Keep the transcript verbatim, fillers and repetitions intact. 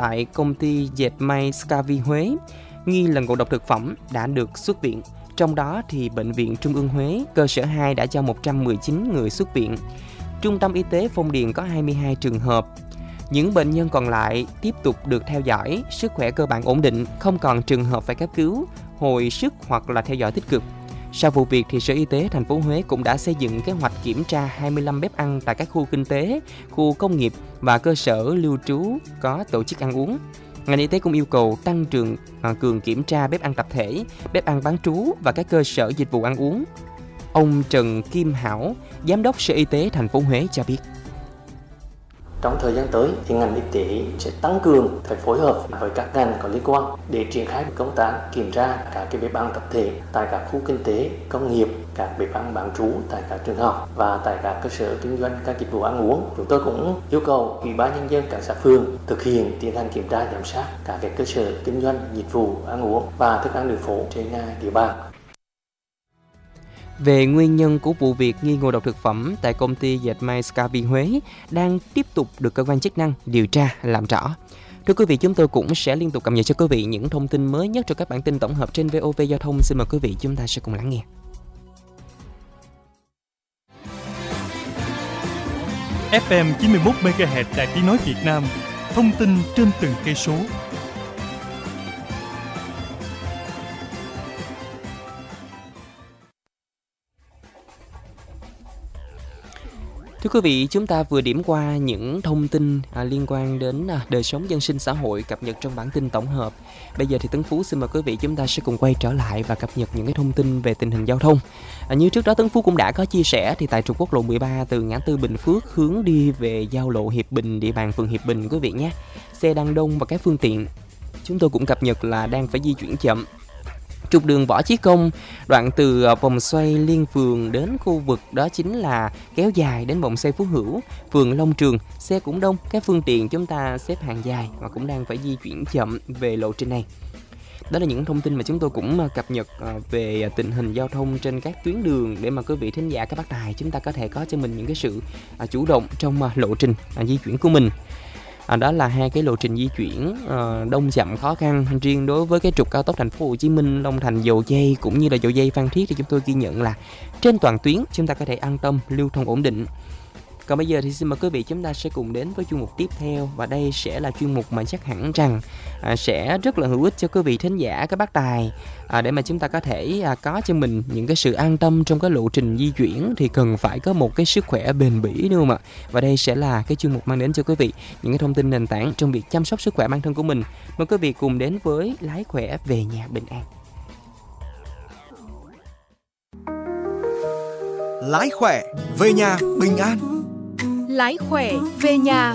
tại công ty dệt may Scavi Huế nghi là ngộ độc thực phẩm đã được xuất viện. Trong đó thì Bệnh viện Trung ương Huế cơ sở hai đã cho một trăm mười chín người xuất viện. Trung tâm y tế Phong Điền có hai mươi hai trường hợp. Những bệnh nhân còn lại tiếp tục được theo dõi, sức khỏe cơ bản ổn định, không còn trường hợp phải cấp cứu, hồi sức hoặc là theo dõi tích cực. Sau vụ việc thì Sở Y tế thành phố Huế cũng đã xây dựng kế hoạch kiểm tra hai mươi lăm bếp ăn tại các khu kinh tế, khu công nghiệp và cơ sở lưu trú có tổ chức ăn uống. Ngành y tế cũng yêu cầu tăng cường à, cường kiểm tra bếp ăn tập thể, bếp ăn bán trú và các cơ sở dịch vụ ăn uống. Ông Trần Kim Hảo, Giám đốc Sở Y tế thành phố Huế cho biết. Trong thời gian tới thì ngành y tế sẽ tăng cường phải phối hợp với các ngành có liên quan để triển khai công tác kiểm tra các cái bếp ăn tập thể tại các khu kinh tế, công nghiệp, các bếp ăn bán trú tại các trường học và tại các cơ sở kinh doanh các dịch vụ ăn uống. Chúng tôi cũng yêu cầu Ủy ban nhân dân các xã phường thực hiện tiến hành kiểm tra giám sát các cái cơ sở kinh doanh dịch vụ ăn uống và thức ăn đường phố trên địa bàn. Về nguyên nhân của vụ việc nghi ngộ độc thực phẩm tại công ty dệt may Scavi Huế đang tiếp tục được cơ quan chức năng điều tra làm rõ. Thưa quý vị, chúng tôi cũng sẽ liên tục cập nhật cho quý vị những thông tin mới nhất trong các bản tin tổng hợp trên vê o vê Giao thông. Xin mời quý vị chúng ta sẽ cùng lắng nghe. ép em chín mươi mốt mê ga héc Đài Tiếng nói Việt Nam, thông tin trên từng cây số. Thưa quý vị, chúng ta vừa điểm qua những thông tin à, liên quan đến à, đời sống dân sinh xã hội cập nhật trong bản tin tổng hợp. Bây giờ thì Tấn Phú xin mời quý vị chúng ta sẽ cùng quay trở lại và cập nhật những cái thông tin về tình hình giao thông. À, như trước đó Tấn Phú cũng đã có chia sẻ thì tại trục quốc lộ mười ba từ ngã tư Bình Phước hướng đi về giao lộ Hiệp Bình, địa bàn phường Hiệp Bình quý vị nhé. Xe đang đông và các phương tiện chúng tôi cũng cập nhật là đang phải di chuyển chậm. Trục đường Võ Chí Công, đoạn từ vòng xoay Liên Phường đến khu vực đó chính là kéo dài đến vòng xoay Phú Hữu, phường Long Trường, xe cũng đông, các phương tiện chúng ta xếp hàng dài và cũng đang phải di chuyển chậm về lộ trình này. Đó là những thông tin mà chúng tôi cũng cập nhật về tình hình giao thông trên các tuyến đường để mà quý vị thính giả các bác tài chúng ta có thể có cho mình những cái sự chủ động trong lộ trình di chuyển của mình. À, đó là hai cái lộ trình di chuyển uh, đông chậm khó khăn. Riêng đối với cái trục cao tốc thành phố Hồ Chí Minh Long Thành Dầu Giây cũng như là Dầu Giây Phan Thiết thì chúng tôi ghi nhận là trên toàn tuyến chúng ta có thể an tâm lưu thông ổn định. Còn bây giờ thì xin mời quý vị chúng ta sẽ cùng đến với chuyên mục tiếp theo, và đây sẽ là chuyên mục mà chắc hẳn rằng à, sẽ rất là hữu ích cho quý vị thính giả các bác tài à, để mà chúng ta có thể à, có cho mình những cái sự an tâm trong cái lộ trình di chuyển thì cần phải có một cái sức khỏe bền bỉ, đúng không ạ? Và đây sẽ là cái chuyên mục mang đến cho quý vị những cái thông tin nền tảng trong việc chăm sóc sức khỏe bản thân của mình. Mời quý vị cùng đến với Lái Khỏe Về Nhà Bình An. Lái khỏe về nhà bình an. Lái khỏe về nhà